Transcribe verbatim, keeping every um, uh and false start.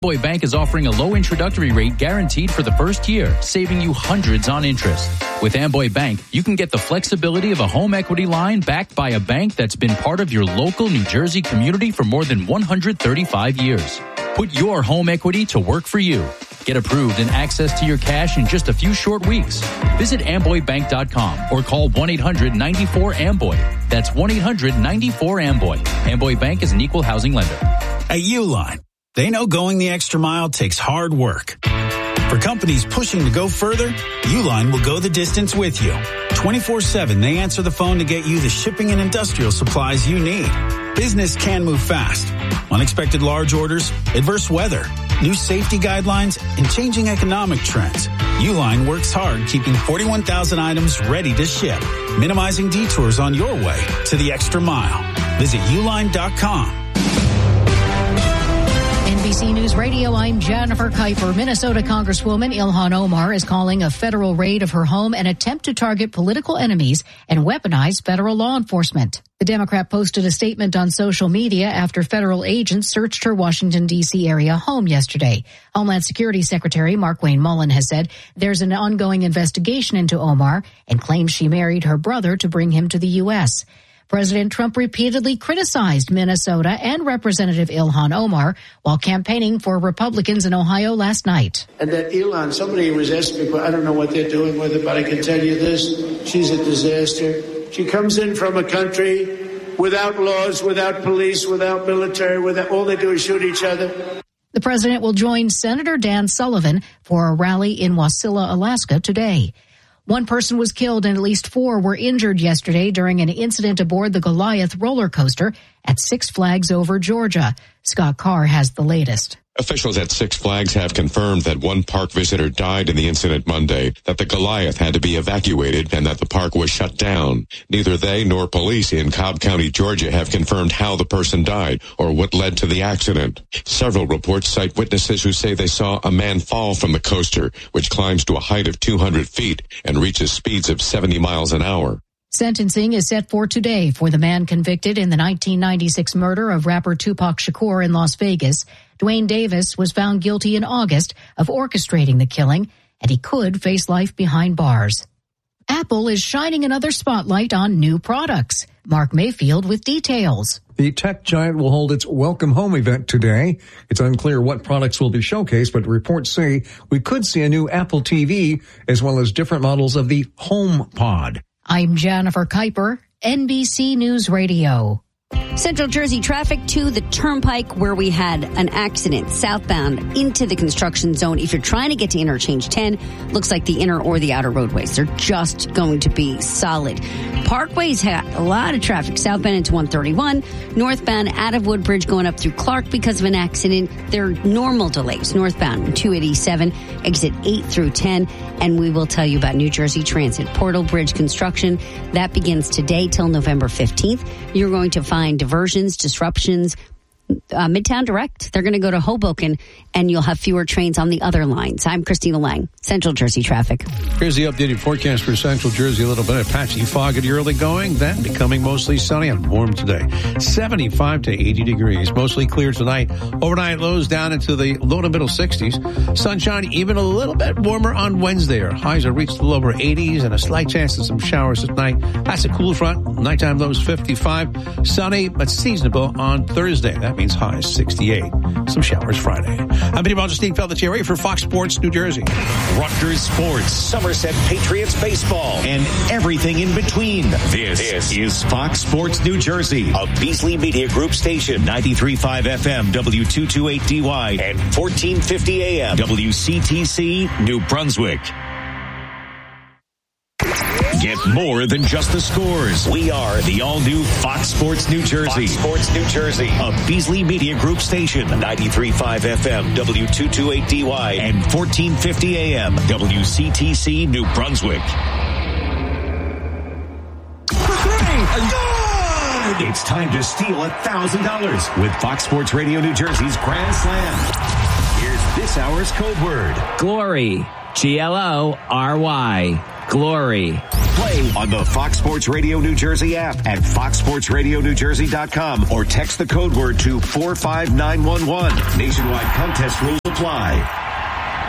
Amboy Bank is offering a low introductory rate guaranteed for the first year, saving you hundreds on interest. With Amboy Bank, you can get the flexibility of a home equity line backed by a bank that's been part of your local New Jersey community for more than one hundred thirty-five years. Put your home equity to work for you. Get approved and access to your cash in just a few short weeks. Visit amboy bank dot com or call one eight hundred nine four amboy. That's one eight hundred nine four amboy. Amboy Bank is an equal housing lender. At Uline, they know going the extra mile takes hard work. For companies pushing to go further, Uline will go the distance with you. twenty-four seven, they answer the phone to get you the shipping and industrial supplies you need. Business can move fast. Unexpected large orders, adverse weather, new safety guidelines, and changing economic trends. Uline works hard keeping forty-one thousand items ready to ship, minimizing detours on your way to the extra mile. Visit uline dot com. N B C News Radio, I'm Jennifer Kuiper. Minnesota Congresswoman Ilhan Omar is calling a federal raid of her home an attempt to target political enemies and weaponize federal law enforcement. The Democrat posted a statement on social media after federal agents searched her Washington, D C area home yesterday. Homeland Security Secretary Markwayne Mullin has said there's an ongoing investigation into Omar and claims she married her brother to bring him to the U S President Trump repeatedly criticized Minnesota and Representative Ilhan Omar while campaigning for Republicans in Ohio last night. And that Ilhan, somebody was asking me, I don't know what they're doing with her, but I can tell you this, she's a disaster. She comes in from a country without laws, without police, without military, without, all they do is shoot each other. The president will join Senator Dan Sullivan for a rally in Wasilla, Alaska today. One person was killed and at least four were injured yesterday during an incident aboard the Goliath roller coaster at Six Flags Over Georgia. Scott Carr has the latest. Officials at Six Flags have confirmed that one park visitor died in the incident Monday, that the Goliath had to be evacuated, and that the park was shut down. Neither they nor police in Cobb County, Georgia, have confirmed how the person died or what led to the accident. Several reports cite witnesses who say they saw a man fall from the coaster, which climbs to a height of two hundred feet and reaches speeds of seventy miles an hour. Sentencing is set for today for the man convicted in the nineteen ninety-six murder of rapper Tupac Shakur in Las Vegas. Dwayne Davis was found guilty in August of orchestrating the killing, and he could face life behind bars. Apple is shining another spotlight on new products. Mark Mayfield with details. The tech giant will hold its Welcome Home event today. It's unclear what products will be showcased, but reports say we could see a new Apple T V as well as different models of the HomePod. I'm Jennifer Kuiper, N B C News Radio. Central Jersey traffic to the Turnpike where we had an accident southbound into the construction zone. If you're trying to get to Interchange ten, looks like the inner or the outer roadways, they're just going to be solid. Parkways had a lot of traffic southbound into one thirty-one, northbound out of Woodbridge going up through Clark because of an accident. There are normal delays northbound two eighty-seven, exit eight through ten, and we will tell you about New Jersey Transit Portal Bridge construction. That begins today till November fifteenth. You're going to find diversions, disruptions. Uh, Midtown Direct, they're going to go to Hoboken, and you'll have fewer trains on the other lines. I'm Christina Lang, Central Jersey traffic. Here's the updated forecast for Central Jersey. A little bit of patchy fog at the early going, then becoming mostly sunny and warm today. seventy-five to eighty degrees, mostly clear tonight. Overnight lows down into the low to middle sixties. Sunshine even a little bit warmer on Wednesday. Our highs are reached the lower eighties and a slight chance of some showers at night. That's a cool front. Nighttime lows fifty-five. Sunny but seasonable on Thursday. That means highs sixty-eight. Some showers Friday. I'm meteorologist Steve Pelletieri for Fox Sports New Jersey. Rutgers Sports, Somerset Patriots baseball, and everything in between. This, this is Fox Sports New Jersey, a Beasley Media Group station, ninety-three point five F M, W two twenty-eight D Y, and fourteen fifty A M, W C T C, New Brunswick. Get more than just the scores. We are the all-new Fox Sports New Jersey. Fox Sports New Jersey, a Beasley Media Group station, ninety-three point five F M, W two twenty-eight D Y, and fourteen fifty A M, W C T C, New Brunswick. For three! Good! It's time to steal one thousand dollars with Fox Sports Radio New Jersey's Grand Slam. Here's this hour's code word. Glory. G L O R Y. glory. Play on the Fox Sports Radio New Jersey app at fox sports radio new jersey dot com or text the code word to four five nine one one. Nationwide contest rules apply.